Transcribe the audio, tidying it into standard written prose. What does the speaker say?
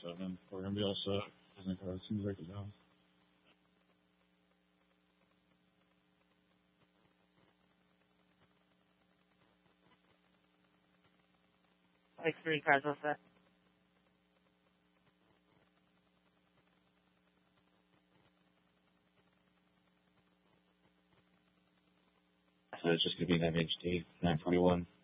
7. We're gonna be all set. As soon as I get down. Like 3 cars all set. So it's just going to be an MHD 941.